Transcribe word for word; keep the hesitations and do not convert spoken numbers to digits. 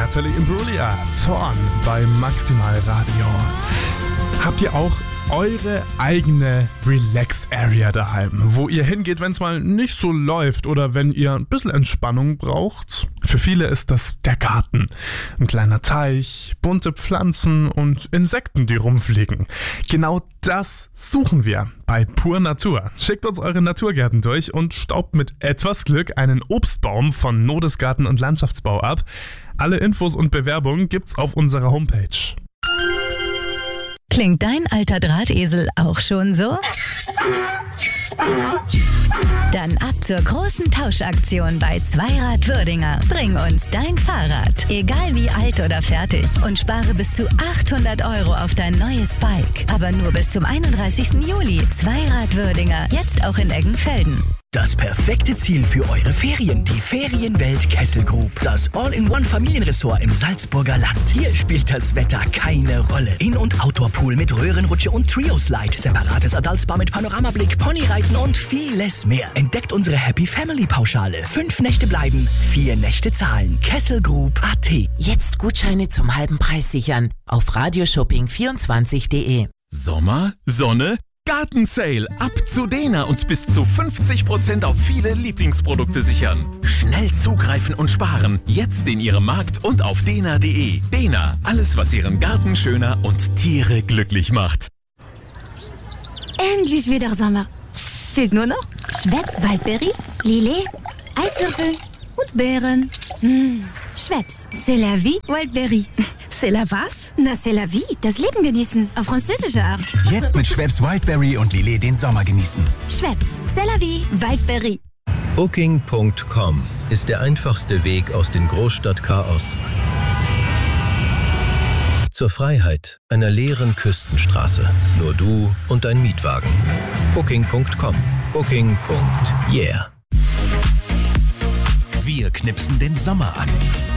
Natalie Imbruglia, Zorn bei Maximal Radio. Habt ihr auch eure eigene Relax-Area daheim, wo ihr hingeht, wenn es mal nicht so läuft oder wenn ihr ein bisschen Entspannung braucht? Für viele ist das der Garten. Ein kleiner Teich, bunte Pflanzen und Insekten, die rumfliegen. Genau das suchen wir bei Pur Natur. Schickt uns eure Naturgärten durch und staubt mit etwas Glück einen Obstbaum von Nodes Garten und Landschaftsbau ab. Alle Infos und Bewerbungen gibt's auf unserer Homepage. Klingt dein alter Drahtesel auch schon so? Dann ab zur großen Tauschaktion bei Zweirad Würdinger. Bring uns dein Fahrrad, egal wie alt oder fertig, und spare bis zu achthundert Euro auf dein neues Bike. Aber nur bis zum einunddreißigsten Juli. Zweirad Würdinger, jetzt auch in Eggenfelden. Das perfekte Ziel für eure Ferien. Die Ferienwelt Kessel Group. Das All-in-One-Familienressort im Salzburger Land. Hier spielt das Wetter keine Rolle. In- und Outdoor-Pool mit Röhrenrutsche und Trio-Slide. Separates Adultspa mit Panoramablick, Ponyreiten und vieles mehr. Entdeckt unsere Happy Family-Pauschale. Fünf Nächte bleiben, vier Nächte zahlen. Kessel Group Punkt a t. Jetzt Gutscheine zum halben Preis sichern. Auf radioshopping vierundzwanzig punkt de. Sommer, Sonne, Gartensale ab zu Dena und bis zu fünfzig Prozent auf viele Lieblingsprodukte sichern. Schnell zugreifen und sparen. Jetzt in Ihrem Markt und auf dena punkt de. Dena, alles was Ihren Garten schöner und Tiere glücklich macht. Endlich wieder Sommer. Fehlt nur noch Schweppes Waldbeere, Lillet, Eiswürfel und Beeren. Mmh. Schweppes, c'est la vie, Wildberry. C'est la was? Na, c'est la vie, das Leben genießen, auf französische Art. Jetzt mit Schweppes Wildberry und Lillet den Sommer genießen. Schweppes, c'est la vie, Wildberry. Booking Punkt com ist der einfachste Weg aus dem Großstadtchaos zur Freiheit einer leeren Küstenstraße. Nur du und dein Mietwagen. Booking Punkt com. Booking. Yeah. Wir knipsen den Sommer an.